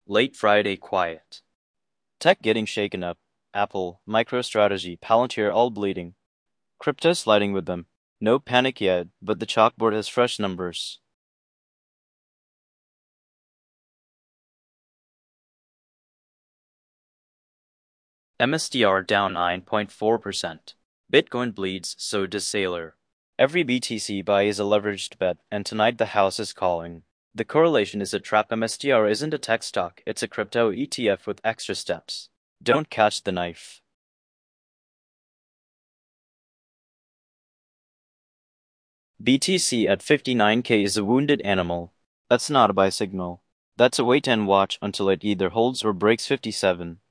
Late Friday quiet. Tech getting shaken up. Apple, MicroStrategy, Palantir all bleeding. Crypto sliding with them. No panic yet, but the chalkboard has fresh numbers. MSTR down 9.4%. Bitcoin bleeds, so does Sailor. Every BTC buy is a leveraged bet, and tonight the house is calling. The correlation is a trap. MSTR isn't a tech stock, it's a crypto ETF with extra steps. Don't catch the knife. BTC at 59K is a wounded animal. That's not a buy signal. That's a wait and watch until it either holds or breaks 57.